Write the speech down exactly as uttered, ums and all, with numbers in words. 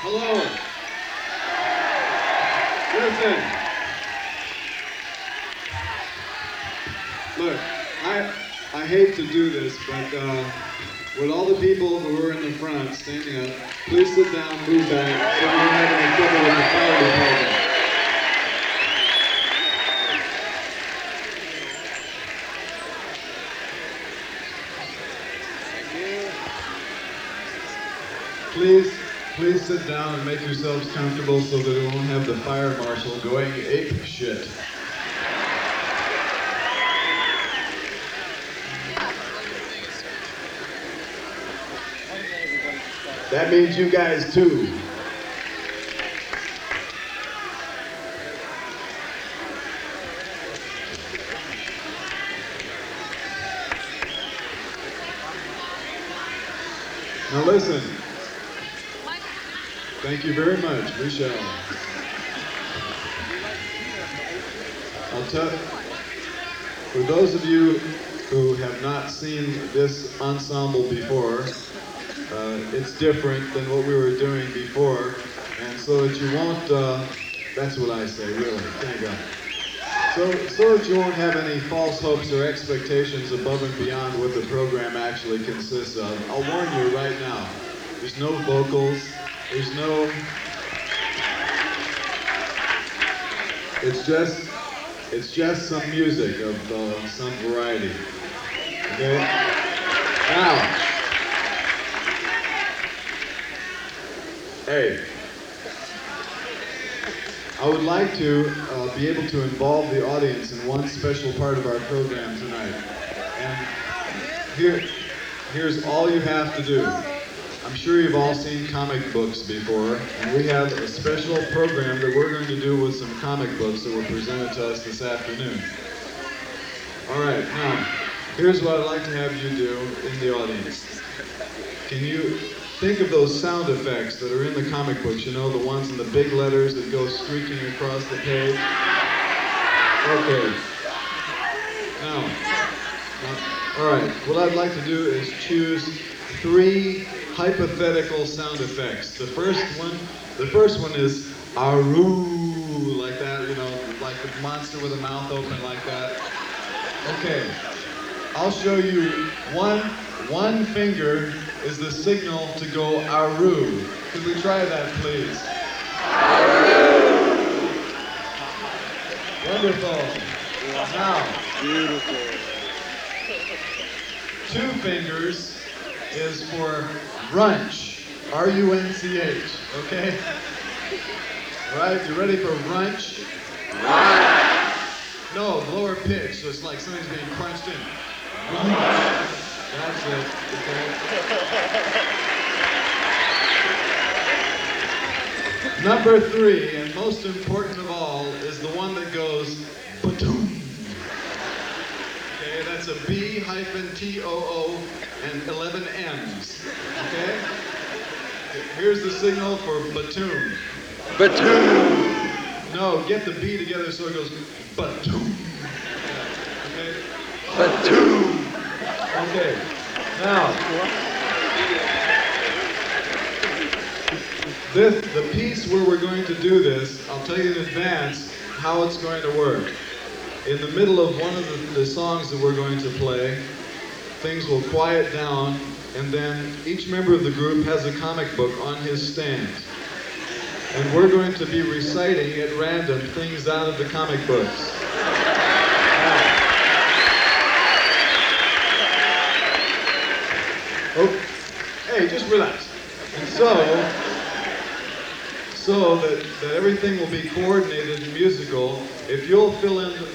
Hello. Listen. Look, I I hate to do this, but uh, with all the people who are in the front standing up, please sit down, move back, so we don't have any trouble with the fire department. Please, please sit down and make yourselves comfortable so that we won't have the fire marshal going ape shit. That means you guys too. Now listen. Thank you very much. We shall. I'll tell, for those of you who have not seen this ensemble before, uh, it's different than what we were doing before, and so that you won't, uh, that's what I say, really, thank God. So, so that you won't have any false hopes or expectations above and beyond what the program actually consists of, I'll warn you right now, there's no vocals, there's no, it's just, it's just some music of uh, some variety, okay? Now, hey, I would like to uh, be able to involve the audience in one special part of our program tonight. And here, here's all you have to do. I'm sure you've all seen comic books before, and we have a special program that we're going to do with some comic books that were presented to us this afternoon. All right, now, here's what I'd like to have you do in the audience. Can you think of those sound effects that are in the comic books, you know, the ones in the big letters that go streaking across the page? Okay. Now, now, all right, what I'd like to do is choose three hypothetical sound effects. The first one, the first one is Aru, like that, you know, like the monster with a mouth open like that. Okay, I'll show you one, one finger is the signal to go Aru. Could we try that, please? Aru! Wonderful. Now, beautiful. Two fingers is for brunch. R U N C H, okay? All right, you ready for brunch? Brunch! No, lower pitch, so it's like something's being crunched in. Brunch. That's it, okay? Number three, and most important of all, is the one that goes ba-doom. Okay, that's a B hyphen T O O and eleven M's. Okay? Here's the signal for platoon. Platoon! No, get the B together so it goes platoon. Yeah, okay? Platoon! Okay, now, this, the piece where we're going to do this, I'll tell you in advance how it's going to work. In the middle of one of the, the songs that we're going to play, things will quiet down, and then each member of the group has a comic book on his stand. And we're going to be reciting at random things out of the comic books. Oh, hey, just relax. And so, so that, that everything will be coordinated and musical, if you'll fill in